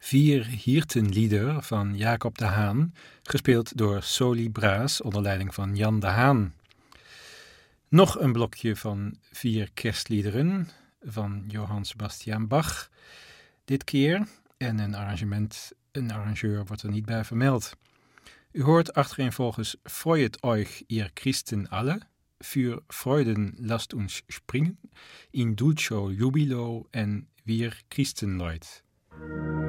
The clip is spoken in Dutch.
4 Hirtenlieder van Jacob de Haan, gespeeld door Soli Braas onder leiding van Jan de Haan. Nog een blokje van 4 kerstliederen van Johann Sebastian Bach. Dit keer, en een arrangeur wordt er niet bij vermeld. U hoort achtereenvolgens Freuet euch, ihr Christen alle, für Freuden lasst uns springen, in dulcio jubilo en Wir Christenleut.